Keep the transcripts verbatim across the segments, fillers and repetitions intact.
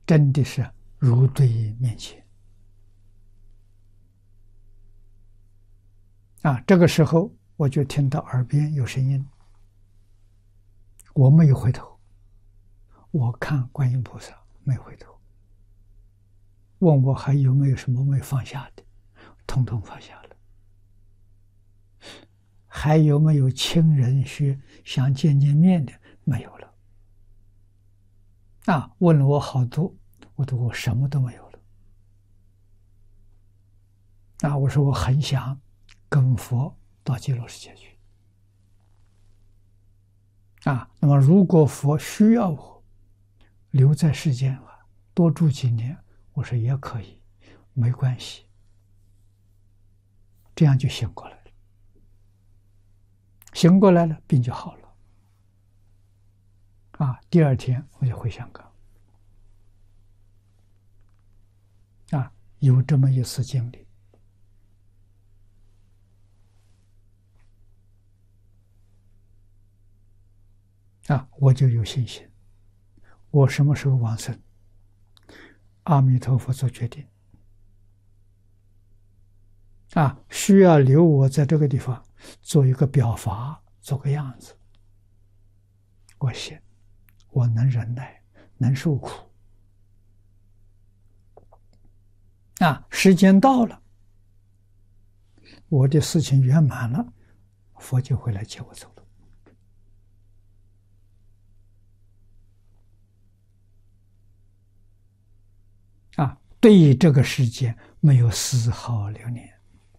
真的是如对面前啊！这个时候我就听到耳边有声音，我没有回头，我看观音菩萨没回头，问我还有没有什么没放下的，统统放下了。还有没有亲人需想见见面的？没有了。啊，问了我好多，我都我什么都没有了。啊，我说我很想跟佛到极乐世界去。啊，那么如果佛需要我留在世间啊，多住几年，我说也可以，没关系。这样就醒过来了。醒过来了，病就好了。啊，第二天我就回香港。啊，有这么一次经历。啊，我就有信心。我什么时候往生，阿弥陀佛做决定。啊，需要留我在这个地方做一个表法，做个样子。我信，我能忍耐，能受苦。啊，时间到了，我的事情圆满了，佛就会来接我走了。啊，对于这个世界没有丝毫留念，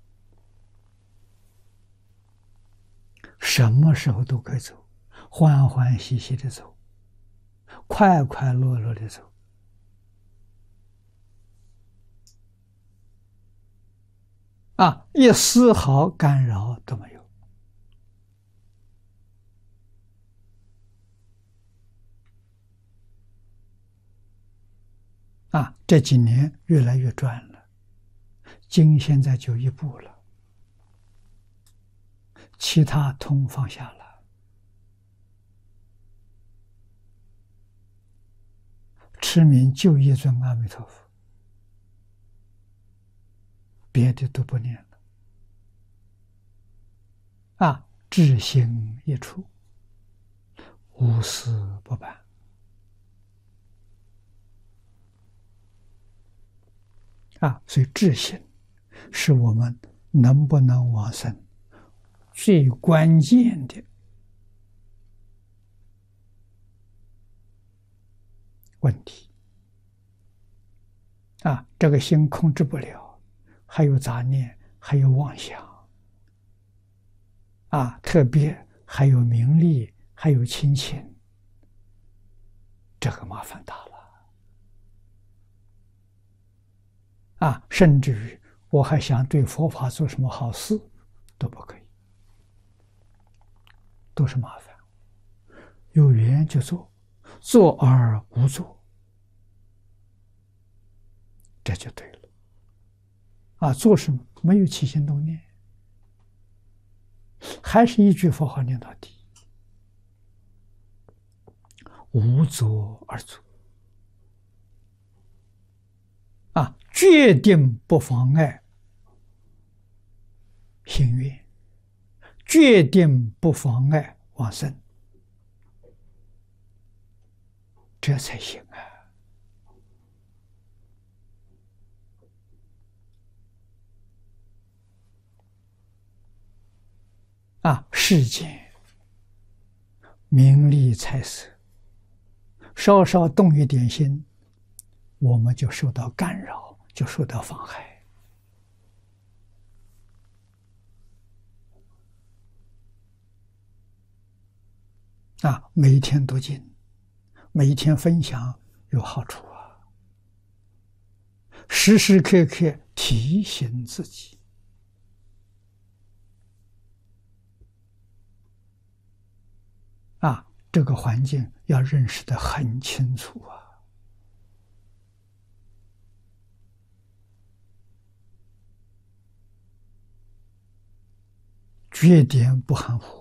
什么时候都可以走，欢欢喜喜的走，快快乐乐的走。啊，一丝毫干扰都没有。啊，这几年越来越转了，经现在就一部了，其他通放下了。持名就一尊阿弥陀佛，别的都不念了。啊，至心一处，无事不办。啊，所以至心是我们能不能往生最关键的问题。啊，这个心控制不了，还有杂念，还有妄想。啊，特别还有名利，还有亲情，这个麻烦大了。啊，甚至于我还想对佛法做什么好事，都不可以，都是麻烦。有缘就做，做而无做，这就对了。啊，做什么没有起心动念，还是一句佛号念到底，无作而作。啊，决定不妨碍心愿，决定不妨碍往生，这才行啊！啊，世间名利财色，稍稍动一点心，我们就受到干扰，就受到妨害。啊，每一天读经，每一天分享有好处啊！时时刻刻提醒自己。啊，这个环境要认识得很清楚啊！绝点不含糊。